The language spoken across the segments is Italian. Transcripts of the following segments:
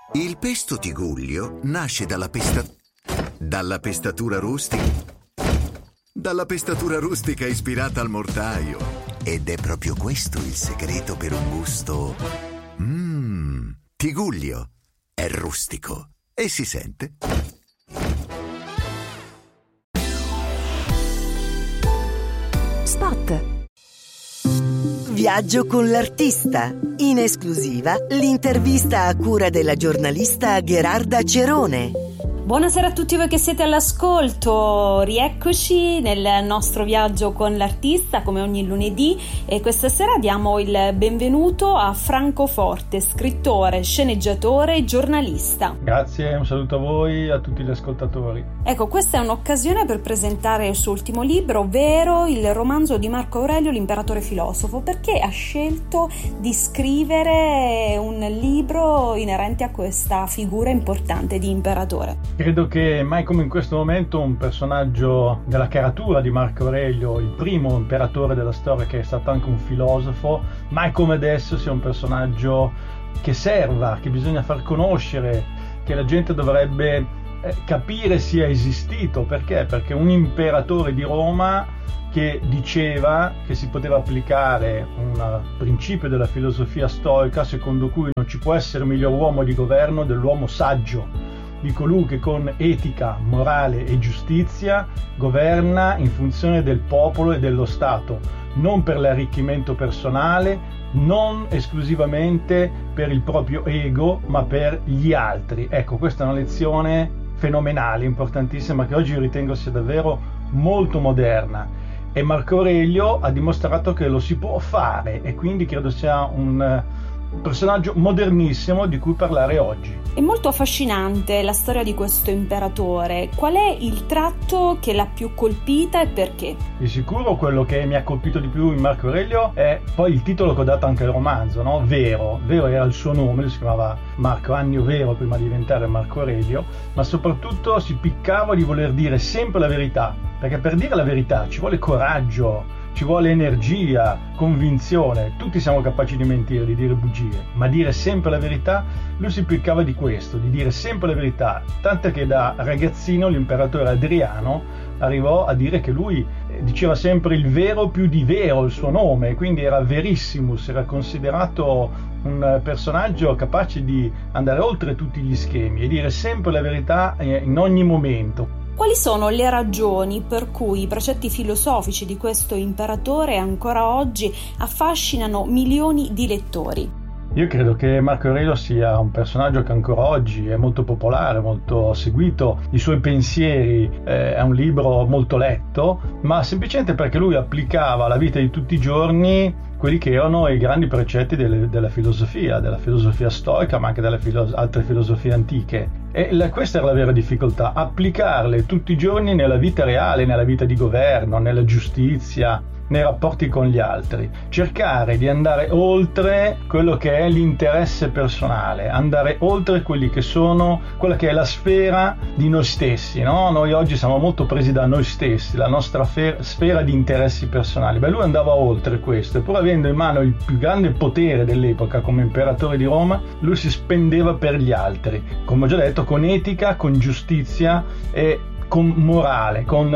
Il pesto Tigullio nasce dalla pestatura rustica ispirata al mortaio. Ed è proprio questo il segreto per un gusto. Tigullio è rustico e si sente. Spot. Viaggio con l'artista. In esclusiva l'intervista a cura della giornalista Gherarda Cerone. Buonasera a tutti voi che siete all'ascolto, rieccoci nel nostro viaggio con l'artista come ogni lunedì, e questa sera diamo il benvenuto a Franco Forte, scrittore, sceneggiatore e giornalista. Grazie, un saluto a voi e a tutti gli ascoltatori. Ecco, questa è un'occasione per presentare il suo ultimo libro, ovvero il romanzo di Marco Aurelio, L'imperatore filosofo. Perché ha scelto di scrivere un libro inerente a questa figura importante di imperatore? Credo che mai come in questo momento un personaggio della caratura di Marco Aurelio, il primo imperatore della storia che è stato anche un filosofo, mai come adesso sia un personaggio che serva, che bisogna far conoscere, che la gente dovrebbe capire sia esistito. Perché? Perché un imperatore di Roma che diceva che si poteva applicare un principio della filosofia stoica secondo cui non ci può essere miglior uomo di governo dell'uomo saggio, di colui che con etica, morale e giustizia governa in funzione del popolo e dello Stato, non per l'arricchimento personale, non esclusivamente per il proprio ego, ma per gli altri. Ecco, questa è una lezione fenomenale, importantissima, che oggi io ritengo sia davvero molto moderna. E Marco Aurelio ha dimostrato che lo si può fare, e quindi credo sia un personaggio modernissimo di cui parlare oggi. È molto affascinante la storia di questo imperatore. Qual è il tratto che l'ha più colpita e perché? Di sicuro quello che mi ha colpito di più in Marco Aurelio è poi il titolo che ho dato anche al romanzo, no? Vero era il suo nome, lui si chiamava Marco Annio Vero prima di diventare Marco Aurelio, ma soprattutto si piccava di voler dire sempre la verità, perché per dire la verità ci vuole coraggio, ci vuole energia, convinzione. Tutti siamo capaci di mentire, di dire bugie, ma dire sempre la verità, lui si piccava di questo, di dire sempre la verità, tant'è che da ragazzino l'imperatore Adriano arrivò a dire che lui diceva sempre il vero più di vero, il suo nome, quindi era verissimus, era considerato un personaggio capace di andare oltre tutti gli schemi e dire sempre la verità in ogni momento. Quali sono le ragioni per cui i precetti filosofici di questo imperatore ancora oggi affascinano milioni di lettori? Io credo che Marco Aurelio sia un personaggio che ancora oggi è molto popolare, molto seguito. I suoi pensieri è un libro molto letto, ma semplicemente perché lui applicava alla vita di tutti i giorni quelli che erano i grandi precetti della filosofia stoica, ma anche delle altre filosofie antiche. E questa era la vera difficoltà, applicarle tutti i giorni nella vita reale, nella vita di governo, nella giustizia, nei rapporti con gli altri, cercare di andare oltre quello che è l'interesse personale, andare oltre quella che è la sfera di noi stessi, no? Noi oggi siamo molto presi da noi stessi, la nostra sfera di interessi personali. Lui andava oltre questo, e pur avendo in mano il più grande potere dell'epoca come imperatore di Roma, lui si spendeva per gli altri, come ho già detto, con etica, con giustizia e con morale, con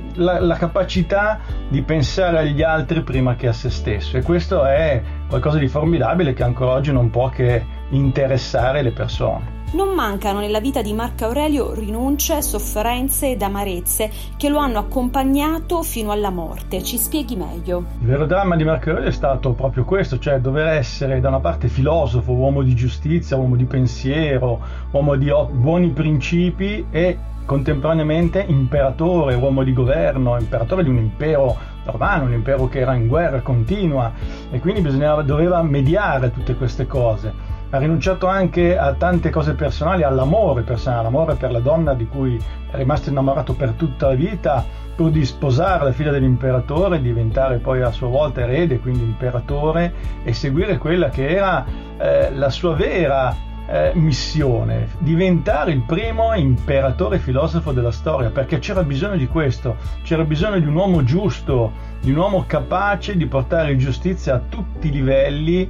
la capacità di pensare agli altri prima che a se stesso, e questo è qualcosa di formidabile che ancora oggi non può che interessare le persone. Non mancano nella vita di Marco Aurelio rinunce, sofferenze ed amarezze che lo hanno accompagnato fino alla morte. Ci spieghi meglio? Il vero dramma di Marco Aurelio è stato proprio questo, cioè dover essere da una parte filosofo, uomo di giustizia, uomo di pensiero, uomo di buoni principi, e contemporaneamente imperatore, uomo di governo, imperatore di un impero romano, un impero che era in guerra continua, e quindi doveva mediare tutte queste cose. Ha rinunciato anche a tante cose personali, all'amore personale, l'amore per la donna di cui è rimasto innamorato per tutta la vita, pur di sposare la figlia dell'imperatore, diventare poi a sua volta erede, quindi imperatore, e seguire quella che era la sua vera missione, diventare il primo imperatore filosofo della storia, perché c'era bisogno di questo, c'era bisogno di un uomo giusto, di un uomo capace di portare giustizia a tutti i livelli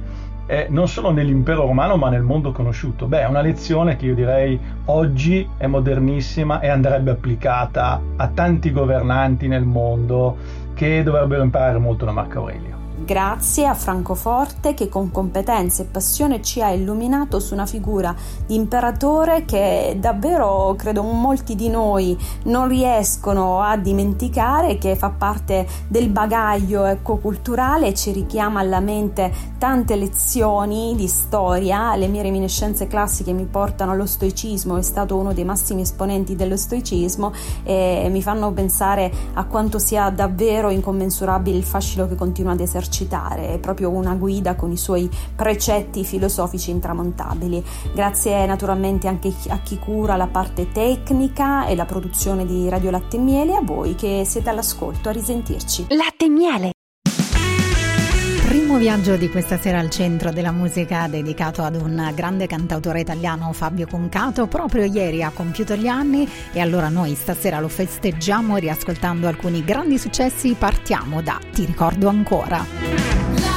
non solo nell'impero romano ma nel mondo conosciuto. Beh, è una lezione che io direi oggi è modernissima e andrebbe applicata a tanti governanti nel mondo che dovrebbero imparare molto da Marco Aurelio. Grazie a Francoforte che con competenza e passione ci ha illuminato su una figura di imperatore che davvero credo molti di noi non riescono a dimenticare, che fa parte del bagaglio culturale e ci richiama alla mente tante lezioni di storia. Le mie reminiscenze classiche mi portano allo stoicismo, è stato uno dei massimi esponenti dello stoicismo e mi fanno pensare a quanto sia davvero incommensurabile il fascino che continua ad esercitare. È proprio una guida con i suoi precetti filosofici intramontabili. Grazie naturalmente anche a chi cura la parte tecnica e la produzione di Radio Latte e Miele, a voi che siete all'ascolto. A risentirci. Latte e Miele. Primo viaggio di questa sera al centro della musica dedicato ad un grande cantautore italiano, Fabio Concato. Proprio ieri ha compiuto gli anni e allora noi stasera lo festeggiamo riascoltando alcuni grandi successi. Partiamo da Ti ricordo ancora.